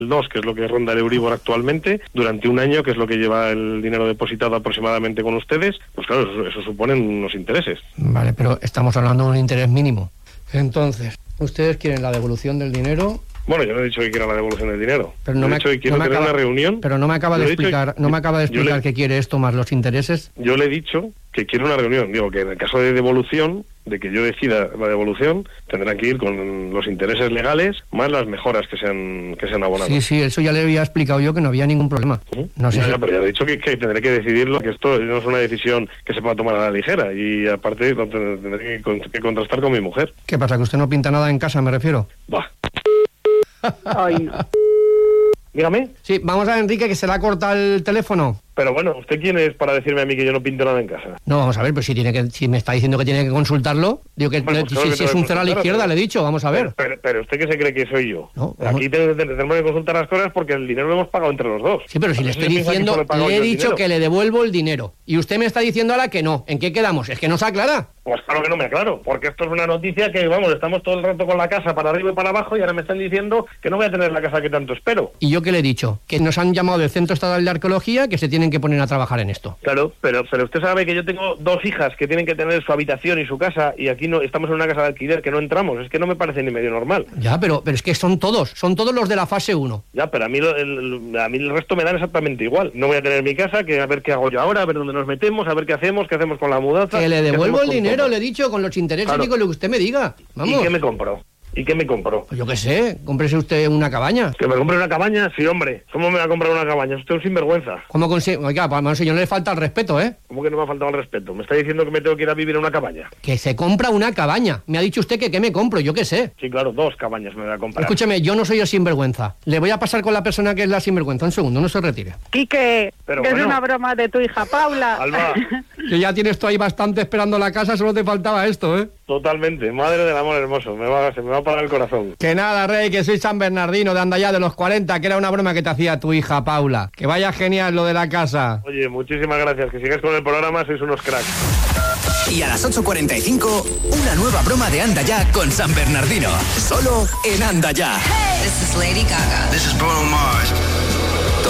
2, que es lo que ronda el Euribor actualmente, durante un año, que es lo que lleva el dinero depositado aproximadamente con ustedes, pues claro, eso suponen unos intereses. Vale, pero estamos hablando de un interés mínimo. Entonces, ¿ustedes quieren la devolución del dinero? Bueno, yo no he dicho que quiera la devolución del dinero. Pero no he dicho que quiero tener una reunión. Pero no me acaba de explicar, qué quiere esto más los intereses. Yo le he dicho que quiero una reunión. Digo que en el caso de devolución, de que yo decida la devolución, tendrán que ir con los intereses legales más las mejoras que se han abonado. Sí, eso ya le había explicado yo, que no había ningún problema. No sé. Pero ya he dicho que tendré que decidirlo, que esto no es una decisión que se pueda tomar a la ligera, y aparte tendré que contrastar con mi mujer. ¿Qué pasa, que usted no pinta nada en casa, me refiero? Va. Ay. Dígame. Sí, vamos a ver, Enrique, que se le ha cortado el teléfono. Pero bueno, ¿usted quién es para decirme a mí que yo no pinto nada en casa? No, vamos a ver, pues si me está diciendo que tiene que consultarlo, digo que bueno, pues si es un cero a la izquierda, le he dicho, vamos a ver. Pero ¿usted qué se cree que soy yo? No, aquí tenemos que consultar las cosas porque el dinero lo hemos pagado entre los dos. Sí, pero si le estoy diciendo, le he dicho que le devuelvo el dinero, y usted me está diciendo ahora que no. ¿En qué quedamos? Es que no se aclara. Pues claro que no me aclaro, porque esto es una noticia que, vamos, estamos todo el rato con la casa para arriba y para abajo, y ahora me están diciendo que no voy a tener la casa que tanto espero. ¿Y yo qué le he dicho? Que nos han llamado del Centro Estatal de Arqueología, que se tienen que poner a trabajar en esto. Claro, pero usted sabe que yo tengo 2 hijas que tienen que tener su habitación y su casa, y aquí no estamos en una casa de alquiler que no entramos. Es que no me parece ni medio normal. Ya, pero es que son todos los de la fase 1. Ya, pero a mí el resto me dan exactamente igual. No voy a tener mi casa, que a ver qué hago yo ahora, a ver dónde nos metemos, a ver qué hacemos con la mudanza. Que le devuelvo el dinero, le he dicho, con los intereses, claro. Y con lo que usted me diga. Vamos. ¿Y qué me compró? Pues yo qué sé, cómprese usted una cabaña. ¿Que me compre una cabaña? Sí, hombre. ¿Cómo me va a comprar una cabaña? Usted es un sinvergüenza. ¿Cómo consigue? Oiga, pues señor, no le falta el respeto, ¿eh? ¿Cómo que no me ha faltado el respeto? ¿Me está diciendo que me tengo que ir a vivir en una cabaña? Que se compra una cabaña. Me ha dicho usted que qué me compro, yo qué sé. Sí, claro, 2 cabañas me voy a comprar. Escúcheme, yo no soy el sinvergüenza. Le voy a pasar con la persona que es la sinvergüenza. Un segundo, no se retire. Quique, pero es una broma de tu hija Paula. Alba. Que ya tienes tú ahí bastante esperando la casa, solo te faltaba esto, ¿eh? Totalmente, madre del amor hermoso, se me va a parar el corazón. Que nada, Rey, que soy San Bernardino de Andallá de los 40, que era una broma que te hacía tu hija Paula. Que vaya genial lo de la casa. Oye, muchísimas gracias, que sigáis con el programa, sois unos cracks. Y a las 8:45, una nueva broma de Anda Ya con San Bernardino. Solo en Anda Ya. Hey, this is Lady Gaga. This is Bruno Mars.